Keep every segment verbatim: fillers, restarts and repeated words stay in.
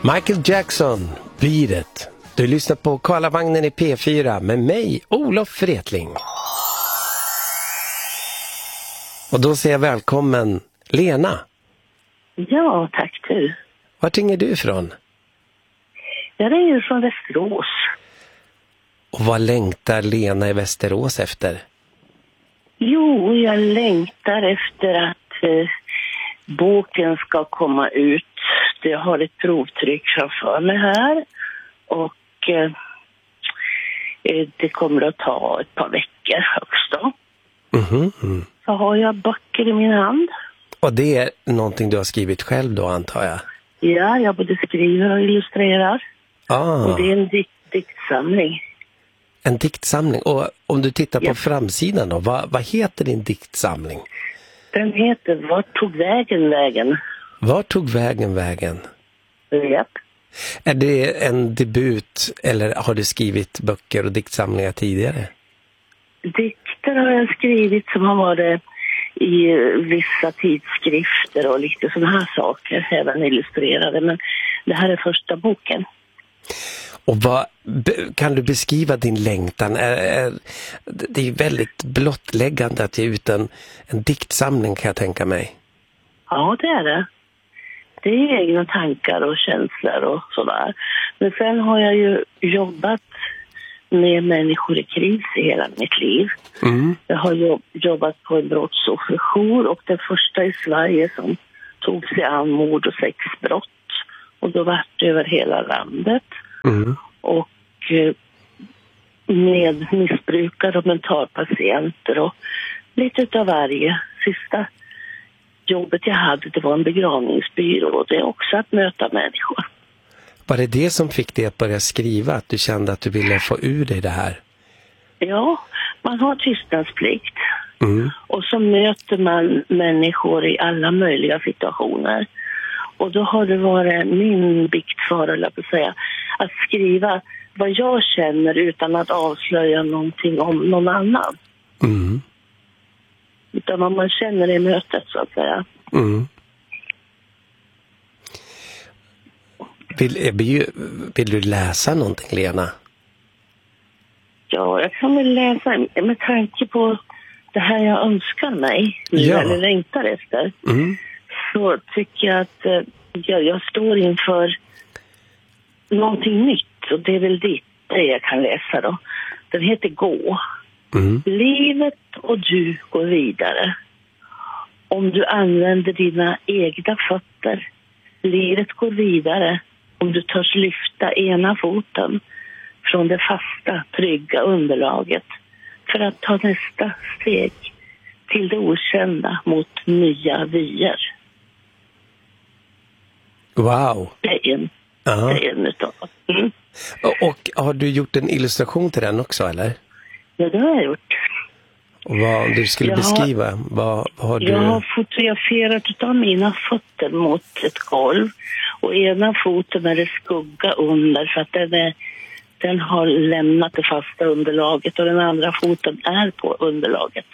Michael Jackson, Beat It. Du lyssnar på Karlavagnen i P fyra med mig, Olof Fretling. Och då säger jag välkommen Lena. Ja, tack du. Vart ringer du ifrån? Jag ringer från Västerås. Och vad längtar Lena i Västerås efter? Jo, jag längtar efter att eh, boken ska komma ut. Jag har ett provtryck framför mig här. Och eh, det kommer att ta ett par veckor högst då. Mm-hmm. Mm. Så har jag böcker i min hand. Och det är någonting du har skrivit själv då, antar jag? Ja, jag både skriver och illustrerar. Ah. Och det är en dikt, diktsamling. En diktsamling. Och om du tittar på Ja. framsidan då, vad, vad heter din diktsamling? Den heter Vart tog vägen vägen? Var tog vägen vägen? Japp. Är det en debut eller har du skrivit böcker och diktsamlingar tidigare? Dikter har jag skrivit som har varit i vissa tidskrifter och lite sådana här saker, även illustrerade. Men det här är första boken. Och vad, kan du beskriva din längtan? Är, är, det är väldigt blottläggande att ge ut en, en diktsamling, kan jag tänka mig. Ja, det är det. Det är egna tankar och känslor och sådär. Men sen har jag ju jobbat med människor i kris i hela mitt liv. Mm. Jag har jobb, jobbat på en brottsofferjour och den första i Sverige som tog sig an mord och sexbrott. Och då var det över hela landet. Mm. Och med missbrukare och mentalpatienter och lite utav varje. Sista jobbet jag hade, det var en begravningsbyrå och det är också att möta människor. Var det det som fick dig att börja skriva? Att du kände att du ville få ur dig det här? Ja, man har tystnadsplikt. Mm. Och så möter man människor i alla möjliga situationer. Och då har det varit min biktfara, eller att säga, att skriva vad jag känner utan att avslöja någonting om någon annan. Mm. Utan vad man känner i mötet, så att säga. Mm. Vill, vill, vill du läsa någonting, Lena? Ja, jag kan väl läsa med tanke på det här jag önskar mig. Ja. Eller längtar efter. Mm. Så tycker jag att eh, jag, jag står inför någonting nytt. Och det är väl dit det jag kan läsa då. Den heter Gå. Mm. Livet och du går vidare. Om du använder dina egna fötter. Livet går vidare. Om du törs lyfta ena foten från det fasta, trygga underlaget för att ta nästa steg till det okända mot nya vyer. Wow. Det är en, det är en utav. Mm. Och, och har du gjort en illustration till den också, eller? Ja, det har jag gjort. Och vad du skulle jag beskriva? Har, vad, vad har du... Jag har fotograferat utav mina fötter mot ett golv. Och ena foten är det skugga under för att den, är, den har lämnat det fasta underlaget. Och den andra foten är på underlaget.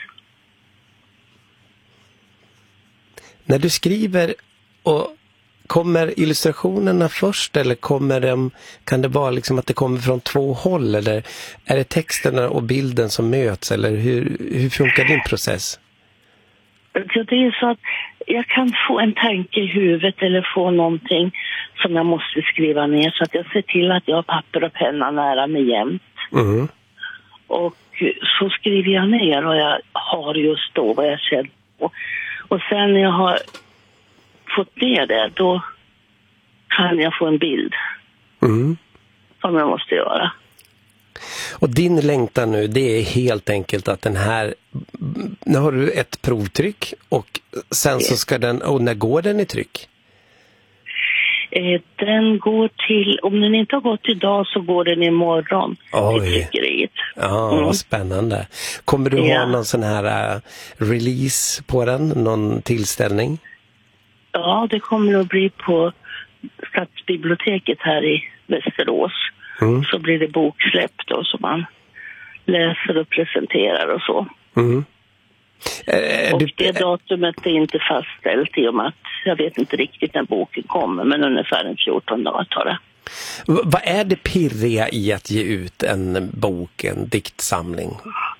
När du skriver, och kommer illustrationerna först eller kommer de, kan det vara liksom att det kommer från två håll, eller är det texterna och bilden som möts, eller hur, hur funkar din process? Så det är så att jag kan få en tanke i huvudet eller få någonting som jag måste skriva ner, så att jag ser till att jag har papper och penna nära mig jämt. Mm. Och så skriver jag ner vad jag har just då, vad jag känner på. Och sen när jag har fått ner det, då kan jag få en bild. Mm. Som jag måste göra. Och din längtan nu, det är helt enkelt att den här, nu har du ett provtryck och sen så ska den, och när går den i tryck? Eh, den går till, om den inte har gått idag så går den imorgon. Oj. Till tryckeriet. Ja, mm. Vad spännande. Kommer du ja. ha någon sån här uh, release på den? Någon tillställning? Ja, det kommer att bli på Stadsbiblioteket här i Västerås. Mm. Så blir det boksläpp då som man läser och presenterar och så. Mm. Äh, och du... det datumet är inte fastställt i och med att jag vet inte riktigt när boken kommer, men ungefär en fjorton dagar tar det. V- vad är det pirriga i att ge ut en bok, en diktsamling?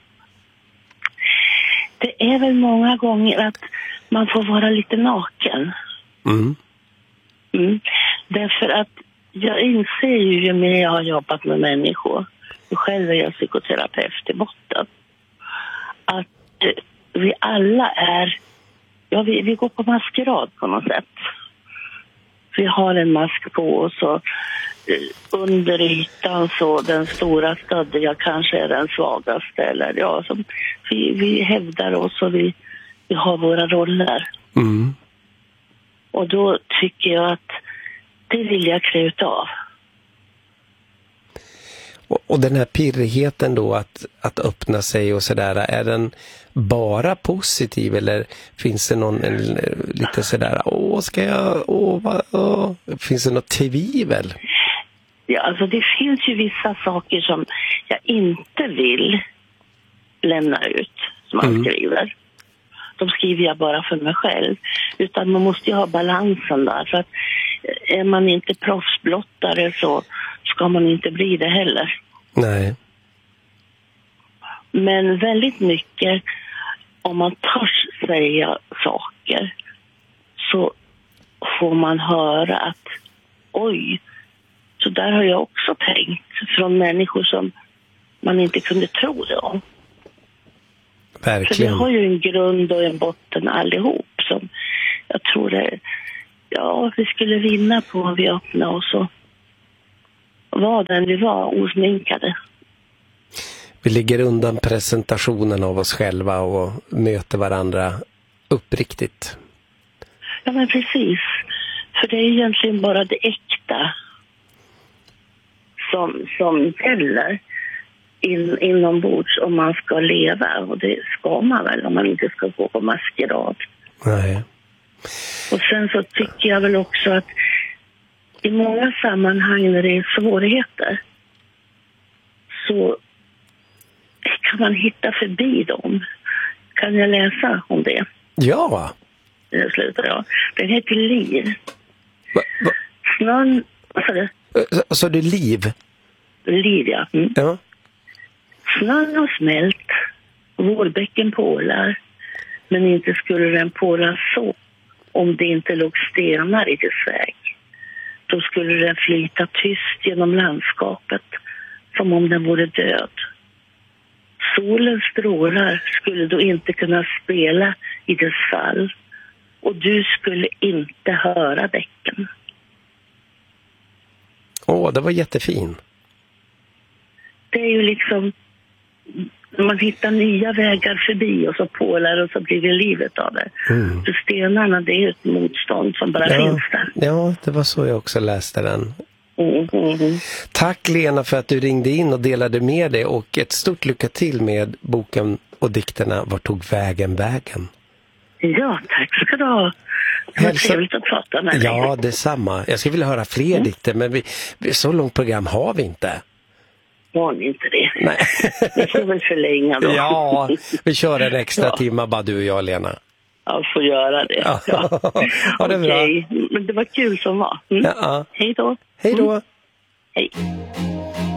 Det är väl många gånger att man får vara lite naken. Mm. Mm. Därför att jag inser ju ju mer jag har jobbat med människor, och själv är jag psykoterapeut i botten, att eh, vi alla är, ja vi, vi går på maskerad på något sätt. Vi har en mask på oss och eh, under ytan så den stora stöddiga kanske är den svagaste, eller ja, som, vi, vi hävdar oss och vi, vi har våra roller. Mm. Och då tycker jag att det vill jag klä ut av. Och, och den här pirrigheten då att, att öppna sig och sådär, är den bara positiv eller finns det någon en, lite sådär, åh ska jag, åh, vad, åh. Finns det något tvivel? Ja, alltså det finns ju vissa saker som jag inte vill lämna ut, som man Mm. skriver. De skriver jag bara för mig själv. Utan man måste ju ha balansen där. För att är man inte proffsblottare så ska man inte bli det heller. Nej. Men väldigt mycket, om man törs säga saker så får man höra att oj, så där har jag också tänkt. Från människor som man inte kunde tro det om. För vi Verkligen. har ju en grund och en botten allihop som jag tror det, ja, vi skulle vinna på om vi öppnade oss och var den vi var, osminkade. Vi ligger undan presentationen av oss själva och möter varandra uppriktigt. Ja, men precis. För det är egentligen bara det äkta som, som gäller in, inombords om man ska leva. Och det ska man väl om man inte ska gå på maskerad. Nej. Och sen så tycker jag väl också att i många sammanhang när det är svårigheter så kan man hitta förbi dem. Kan jag läsa om det? Ja. Nu slutar jag. Den heter Liv. Va, va, Snön, vad sa du? så, så det är liv? Liv, ja. Mm. Ja. Snön har smält, vårbäcken pålar, men inte skulle den påla så om det inte låg stenar i dess väg. Då skulle den flyta tyst genom landskapet som om den vore död. Solens strålar skulle då inte kunna spela i dess fall och du skulle inte höra bäcken. Åh, det var jättefin. Det är ju liksom, man hittar nya vägar förbi och så pålar och så blir det livet av det. Mm. För stenarna, det är ett motstånd som bara Ja, finns där. ja, det var så jag också läste den. Mm, mm, mm. Tack Lena för att du ringde in och delade med dig och ett stort lycka till med boken och dikterna Var tog vägen vägen? Ja, tack ska du ha. Det var Hälsa... trevligt att prata med dig. Ja, detsamma. Jag skulle vilja höra fler mm. dikter, men vi, vi, så långt program har vi inte. Har ni inte det? Nej. Vi får väl förlänga då. Ja, vi kör en extra ja. timma bara du och jag, Lena. Ja, får göra det. Ja. Ja, det är bra. Okej, men det var kul som var. Mm. Ja. Hej då. Hej då. Mm. Hej.